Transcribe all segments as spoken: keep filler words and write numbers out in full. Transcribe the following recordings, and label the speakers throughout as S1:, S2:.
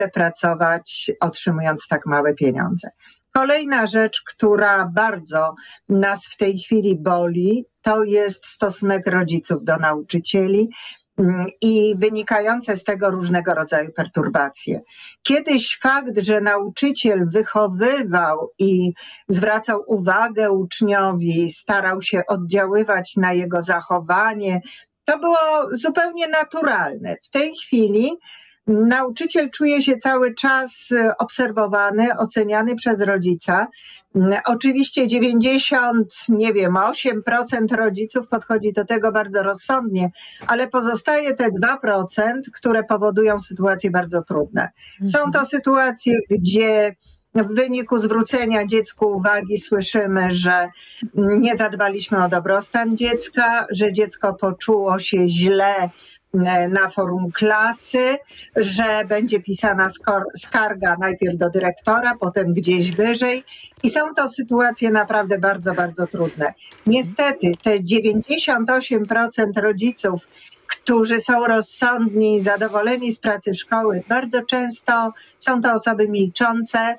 S1: pracować, otrzymując tak małe pieniądze. Kolejna rzecz, która bardzo nas w tej chwili boli, to jest stosunek rodziców do nauczycieli i wynikające z tego różnego rodzaju perturbacje. Kiedyś fakt, że nauczyciel wychowywał i zwracał uwagę uczniowi, starał się oddziaływać na jego zachowanie, to było zupełnie naturalne. W tej chwili nauczyciel czuje się cały czas obserwowany, oceniany przez rodzica. Oczywiście dziewięćdziesiąt, nie wiem, osiem procent rodziców podchodzi do tego bardzo rozsądnie, ale pozostaje te dwa procent, które powodują sytuacje bardzo trudne. Są to sytuacje, gdzie w wyniku zwrócenia dziecku uwagi słyszymy, że nie zadbaliśmy o dobrostan dziecka, że dziecko poczuło się źle na forum klasy, że będzie pisana skarga najpierw do dyrektora, potem gdzieś wyżej i są to sytuacje naprawdę bardzo, bardzo trudne. Niestety te dziewięćdziesiąt osiem procent rodziców, którzy są rozsądni i zadowoleni z pracy szkoły, bardzo często są to osoby milczące,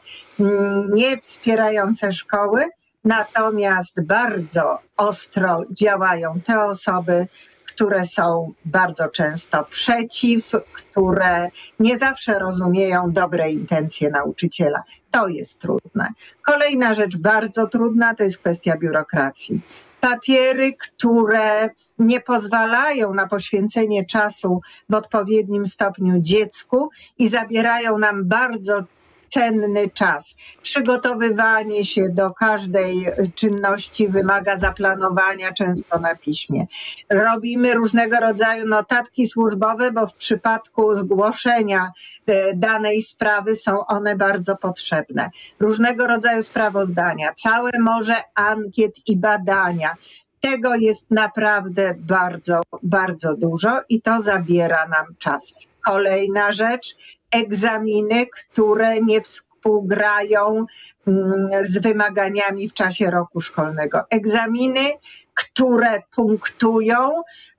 S1: nie wspierające szkoły, natomiast bardzo ostro działają te osoby, które są bardzo często przeciw, które nie zawsze rozumieją dobre intencje nauczyciela. To jest trudne. Kolejna rzecz bardzo trudna to jest kwestia biurokracji. Papiery, które nie pozwalają na poświęcenie czasu w odpowiednim stopniu dziecku i zabierają nam bardzo cenny czas. Przygotowywanie się do każdej czynności wymaga zaplanowania, często na piśmie. Robimy różnego rodzaju notatki służbowe, bo w przypadku zgłoszenia danej sprawy są one bardzo potrzebne. Różnego rodzaju sprawozdania, całe morze ankiet i badania. Tego jest naprawdę bardzo, bardzo dużo i to zabiera nam czas. Kolejna rzecz, egzaminy, które nie współgrają z wymaganiami w czasie roku szkolnego. Egzaminy, które punktują,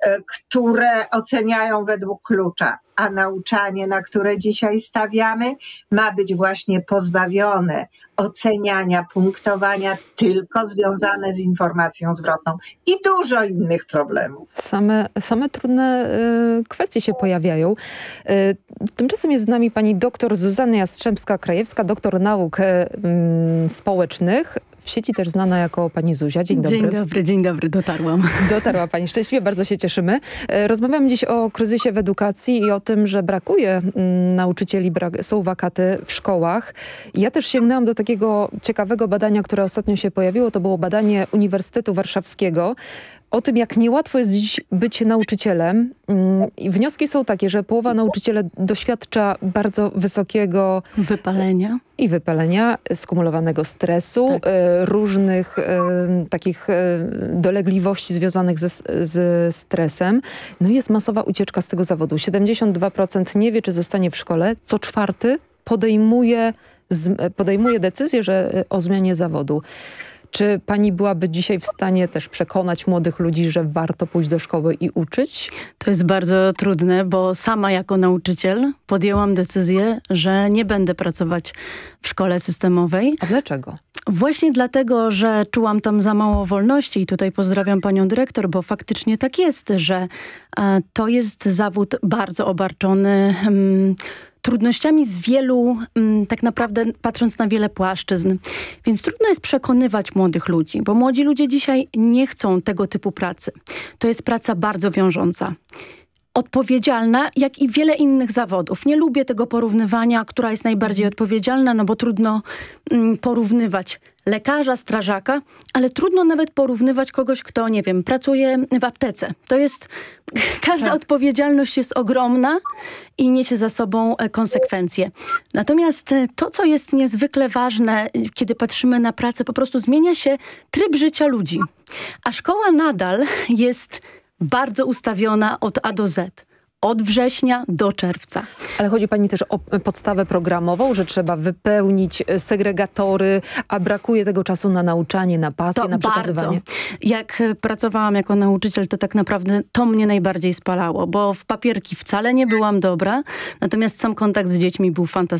S1: które oceniają według klucza, a nauczanie, na które dzisiaj stawiamy, ma być właśnie pozbawione oceniania, punktowania, tylko związane z informacją zwrotną i dużo innych problemów.
S2: Same, same trudne y, kwestie się pojawiają. Y, tymczasem jest z nami pani doktor Zuzanna Jastrzębska-Krajewska, doktor nauk y, y, społecznych. W sieci też znana jako pani Zuzia. Dzień dobry.
S3: Dzień dobry, dzień dobry, dotarłam.
S2: Dotarła pani szczęśliwie, bardzo się cieszymy. Rozmawiamy dziś o kryzysie w edukacji i o tym, że brakuje mm, nauczycieli, brak, są wakaty w szkołach. Ja też sięgnęłam do takiego ciekawego badania, które ostatnio się pojawiło. To było badanie Uniwersytetu Warszawskiego o tym, jak niełatwo jest dziś być nauczycielem. I wnioski są takie, że połowa nauczycieli doświadcza bardzo wysokiego
S3: wypalenia
S2: i wypalenia, skumulowanego stresu, tak. y, różnych y, takich y, dolegliwości związanych ze, ze stresem. No i jest masowa ucieczka z tego zawodu. siedemdziesiąt dwa procent nie wie, czy zostanie w szkole. Co czwarty podejmuje, z, podejmuje decyzję, że o zmianie zawodu. Czy pani byłaby dzisiaj w stanie też przekonać młodych ludzi, że warto pójść do szkoły i uczyć?
S3: To jest bardzo trudne, bo sama jako nauczyciel podjęłam decyzję, że nie będę pracować w szkole systemowej.
S2: A dlaczego?
S3: Właśnie dlatego, że czułam tam za mało wolności i tutaj pozdrawiam panią dyrektor, bo faktycznie tak jest, że e, to jest zawód bardzo obarczony hmm, trudnościami z wielu, tak naprawdę patrząc na wiele płaszczyzn. Więc trudno jest przekonywać młodych ludzi, bo młodzi ludzie dzisiaj nie chcą tego typu pracy. To jest praca bardzo wiążąca. Odpowiedzialna, jak i wiele innych zawodów. Nie lubię tego porównywania, która jest najbardziej odpowiedzialna, no bo trudno mm, porównywać lekarza, strażaka, ale trudno nawet porównywać kogoś, kto, nie wiem, pracuje w aptece. To jest, każda tak. odpowiedzialność jest ogromna i niesie za sobą konsekwencje. Natomiast to, co jest niezwykle ważne, kiedy patrzymy na pracę, po prostu zmienia się tryb życia ludzi. A szkoła nadal jest bardzo ustawiona od A do Z. Od września do czerwca.
S2: Ale chodzi pani też o podstawę programową, że trzeba wypełnić segregatory, a brakuje tego czasu na nauczanie, na pasję,
S3: to
S2: na przekazywanie.
S3: Bardzo. Jak pracowałam jako nauczyciel, to tak naprawdę to mnie najbardziej spalało, bo w papierki wcale nie byłam dobra, natomiast sam kontakt z dziećmi był fantastyczny.